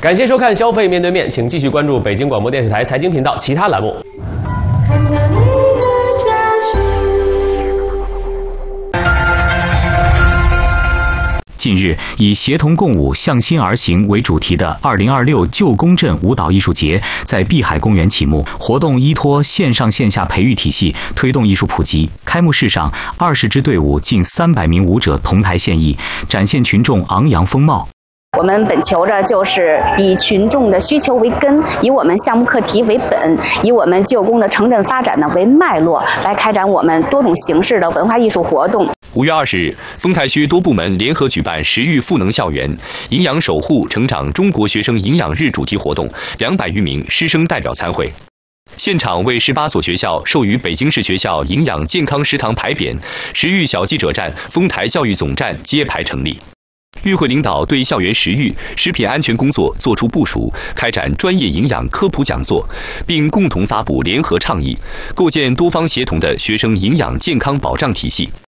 感谢收看《消费面对面》，请继续关注北京广播电视台财经频道其他栏目。 近日，以协同共舞、向心而行为主题的2026旧宫镇舞蹈艺术节在碧海公园启幕。活动依托线上线下培育体系，推动艺术普及。开幕式上，20支队伍近300名舞者同台献艺，展现群众昂扬风貌。 我们本求着就是以群众的需求为根，以我们项目课题为本，以我们旧宫的城镇发展呢为脉络，来开展我们多种形式的文化艺术活动。 5月20日，丰台区多部门联合举办食育赋能校园、营养守护成长中国学生营养日主题活动，200余名师生代表参会。现场为18所学校授予北京市学校营养健康食堂牌匾，食育小记者站、丰台教育总站揭牌成立。与会领导对校园食育、食品安全工作作出部署，开展专业营养科普讲座，并共同发布联合倡议，构建多方协同的学生营养健康保障体系。